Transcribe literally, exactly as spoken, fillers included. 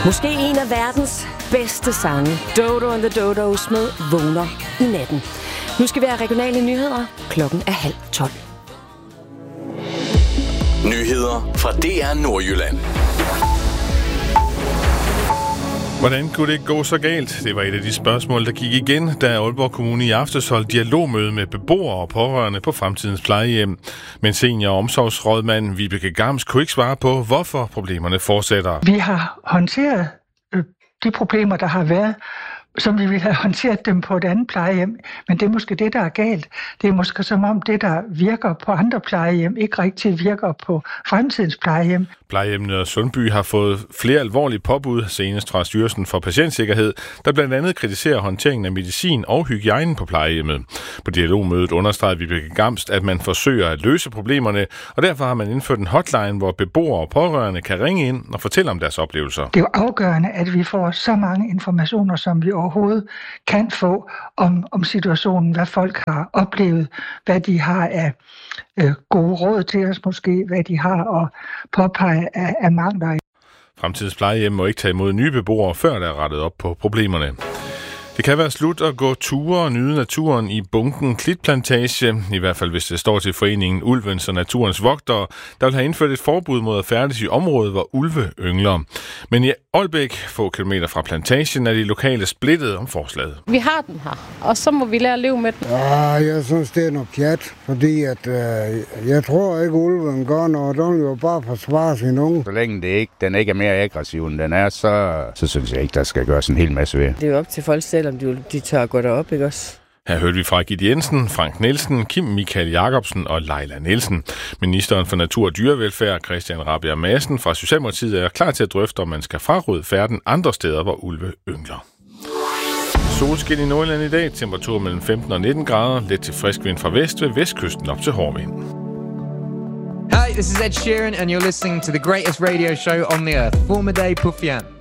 Måske en af verdens bedste sange, Dodo and the Dodos med Vågner i natten. Nu skal vi have regionale nyheder. Klokken er halv tolv. Nyheder fra D R Nordjylland. Hvordan kunne det gå så galt? Det var et af de spørgsmål, der gik igen, da Aalborg Kommune i aftes holdt dialogmøde med beboere og pårørende på fremtidens plejehjem. Men senior- og omsorgsrådmand Vibeke Gams kunne ikke svare på, hvorfor problemerne fortsætter. Vi har håndteret øh, de problemer, der har været, som vi ville have håndteret dem på et andet plejehjem. Men det er måske det, der er galt. Det er måske som om det, der virker på andre plejehjem, ikke rigtig virker på fremtidens plejehjem. Plejehjemmet og Sundby har fået flere alvorlige påbud, senest fra Styrelsen for Patientsikkerhed, der blandt andet kritiserer håndteringen af medicin og hygiejnen på plejehjemmet. På dialogmødet understregede Vibeke Gamst, at man forsøger at løse problemerne, og derfor har man indført en hotline, hvor beboere og pårørende kan ringe ind og fortælle om deres oplevelser. Det er jo afgørende, at vi får så mange informationer, som vi overhovedet kan få om, om situationen, hvad folk har oplevet, hvad de har af øh, gode råd til os måske, hvad de har at påpege af, af mangler. Fremtidens plejehjem må ikke tage imod nye beboere, før der er rettet op på problemerne. Det kan være slut at gå ture og nyde naturen i Bunken Klitplantage, i hvert fald hvis det står til foreningen Ulvens og Naturens Vogtere, der vil have indført et forbud mod at færdes i området, hvor ulve yngler. Men i Aalbæk, få kilometer fra plantagen, er de lokale splittet om forslaget. Vi har den her, og så må vi lære at leve med den. Ja, jeg synes, det er noget pjat, fordi at, øh, jeg tror ikke, ulven gør noget. Den vil jo bare forsvare sin unge. Så længe det ikke, den ikke er mere aggressiv, end den er, så, så synes jeg ikke, der skal gøres en hel masse ved. Det er jo op til folk selv, om de, de tør gå derop, ikke også? Her hørte vi fra Gitte Jensen, Frank Nielsen, Kim Michael Jacobsen og Leila Nielsen. Ministeren for Natur og Dyrevelfærd, Christian Rabjerg Madsen fra Socialdemokratiet, er klar til at drøfte, om man skal fraråde færden andre steder, hvor ulve yngler. Solskin i Nordjylland i dag, temperatur mellem femten og nitten grader, let til frisk vind fra vest ved vestkysten op til hård vind. Hi, this is Ed Sheeran and you're listening to the greatest radio show on the earth, Formaday Pufjan.